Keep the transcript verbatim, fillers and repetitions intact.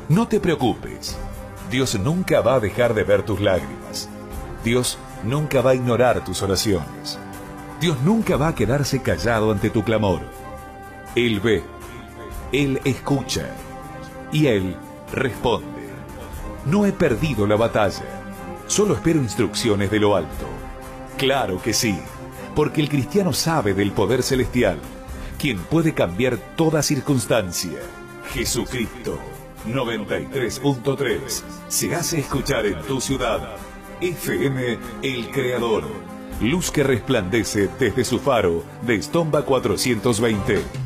No te preocupes. Dios nunca va a dejar de ver tus lágrimas. Dios nunca va a ignorar tus oraciones. Dios nunca va a quedarse callado ante tu clamor. Él ve, Él escucha y Él responde. No he perdido la batalla, solo espero instrucciones de lo alto. Claro que sí, porque el cristiano sabe del poder celestial, quien puede cambiar toda circunstancia. Jesucristo, noventa y tres punto tres, se hace escuchar en tu ciudad. F M El Creador, luz que resplandece desde su faro de Estomba cuatrocientos veinte.